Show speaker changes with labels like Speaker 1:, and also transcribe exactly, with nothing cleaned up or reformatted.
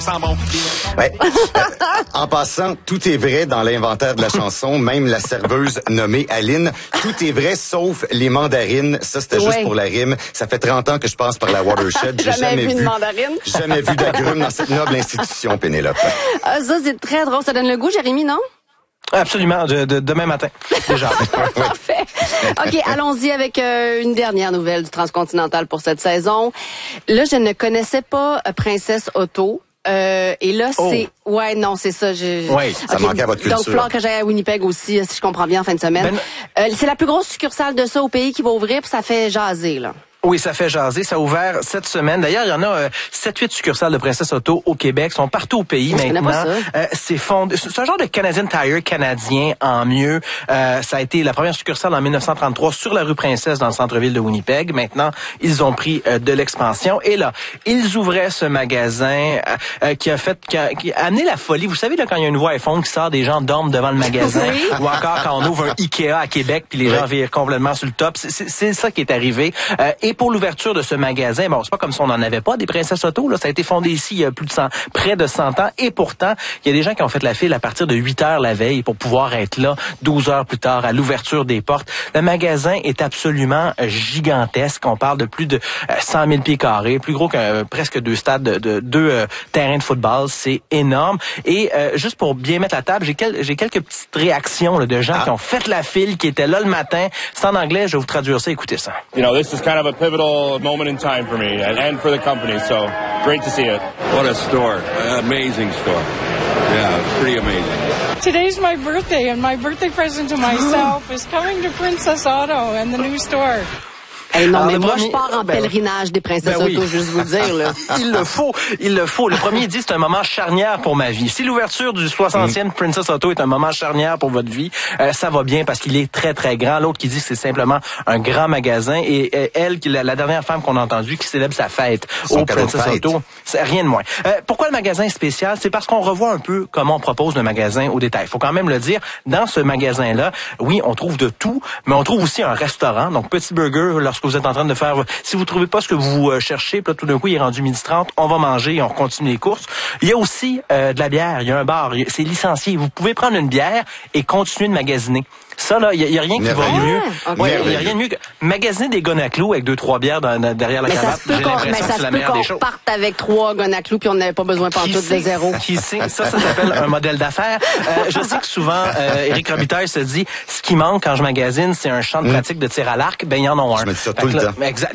Speaker 1: Bon. Ouais. Euh, en passant, tout est vrai dans l'inventaire de la chanson, même la serveuse nommée Aline. Tout est vrai sauf les mandarines. Ça, c'était
Speaker 2: ouais.
Speaker 1: juste pour la rime. Ça fait trente ans que je passe par la Watershed. J'ai
Speaker 2: jamais, jamais vu une mandarine.
Speaker 1: Jamais vu d'agrumes dans cette noble institution, Pénélope.
Speaker 2: Ah, ça, c'est très drôle. Ça donne le goût, Jérémy, non?
Speaker 3: Absolument, de, de, demain matin, déjà.
Speaker 2: Parfait. OK, allons-y avec euh, une dernière nouvelle du Transcontinental pour cette saison. Là, je ne connaissais pas euh, Princesse Auto. Euh, et là,
Speaker 3: oh.
Speaker 2: c'est... Ouais, non, c'est ça. Je...
Speaker 3: Oui,
Speaker 1: ça
Speaker 2: okay.
Speaker 1: manquait à votre culture.
Speaker 2: Donc, il va falloir que j'aille à Winnipeg aussi, si je comprends bien, en fin de semaine. Ben... Euh, c'est la plus grosse succursale de ça au pays qui va ouvrir, puis ça fait jaser, là.
Speaker 3: Oui, ça fait jaser. Ça a ouvert cette semaine. D'ailleurs, il y en a euh, sept huit succursales de Princesse Auto au Québec. Ils sont partout au pays
Speaker 2: je
Speaker 3: maintenant.
Speaker 2: Pas ça.
Speaker 3: Euh, c'est fondé. C'est un genre de Canadian Tire canadien en mieux. Euh, ça a été la première succursale en dix-neuf cent trente-trois sur la rue Princesse dans le centre-ville de Winnipeg. Maintenant, ils ont pris euh, de l'expansion. Et là, ils ouvraient ce magasin euh, euh, qui a fait, qui a, qui a amené la folie. Vous savez, là, quand il y a une voix iPhone qui sort, des gens dorment devant le magasin.
Speaker 2: Oui.
Speaker 3: Ou encore quand on ouvre un Ikea à Québec, puis les
Speaker 1: oui.
Speaker 3: gens virent complètement sur le top. C'est, c'est, c'est ça qui est arrivé. Euh, et pour l'ouverture de ce magasin, bon, c'est pas comme si on n'en avait pas des Princesses Auto, là. Ça a été fondé ici il y a plus de cent, près de cent ans. Et pourtant, il y a des gens qui ont fait la file à partir de huit heures la veille pour pouvoir être là douze heures plus tard à l'ouverture des portes. Le magasin est absolument gigantesque. On parle de plus de cent mille pieds carrés, plus gros que euh, presque deux stades de, de deux euh, terrains de football. C'est énorme. Et euh, juste pour bien mettre la table, j'ai, quel, j'ai quelques petites réactions là, de gens ah. qui ont fait la file, qui étaient là le matin. C'est en anglais, je vais vous traduire ça. Écoutez ça.
Speaker 4: You know, this is kind of a pivotal moment in time for me and, and for the company, so great to see it.
Speaker 5: What a store. An amazing store. Yeah, it's pretty amazing.
Speaker 6: Today's my birthday, and my birthday present to myself is coming to Princess Auto and the new store.
Speaker 2: Hey, non,
Speaker 3: Alors,
Speaker 2: mais moi,
Speaker 3: premier...
Speaker 2: je pars en ben, pèlerinage des Princesses ben oui. Auto, juste vous dire, là.
Speaker 3: Il le faut, il le faut. Le premier dit, c'est un moment charnière pour ma vie. Si l'ouverture du soixantième mm. Princess Auto est un moment charnière pour votre vie, euh, ça va bien parce qu'il est très, très grand. L'autre qui dit que c'est simplement un grand magasin. Et euh, elle, qui la, la dernière femme qu'on a entendue, qui célèbre sa fête Son au Princess Auto, c'est rien de moins. Euh, pourquoi le magasin est spécial? C'est parce qu'on revoit un peu comment on propose le magasin au détail. Il faut quand même le dire, dans ce magasin-là, oui, on trouve de tout, mais on trouve aussi un restaurant. Donc, Petit Burger, lorsque vous êtes en train de faire... Si vous trouvez pas ce que vous euh, cherchez, puis là, tout d'un coup, il est rendu midi trente, on va manger et on continue les courses. Il y a aussi euh, de la bière, il y a un bar, a, c'est licencié. Vous pouvez prendre une bière et continuer de magasiner. Ça, là, il y, y a rien qui va mieux.
Speaker 2: Ah, okay.
Speaker 3: Ouais, il y a rien de mieux que magasiner des gonaclous avec deux, trois bières dans, dans, derrière la
Speaker 2: mais
Speaker 3: cravate.
Speaker 2: J'ai l'impression que c'est la meilleure des choses. Mais ça se peut qu'on parte avec trois gonaclous puis on n'avait pas besoin pantoute de zéro.
Speaker 3: Qui sait? Ça, ça s'appelle un modèle d'affaires. Euh, je sais que souvent, euh, Éric Robitaille se dit, ce qui manque quand je magasine, c'est un champ de pratique de tir à l'arc. Ben, il y en a un.
Speaker 1: Je me dis ça tout le temps.
Speaker 3: Exact.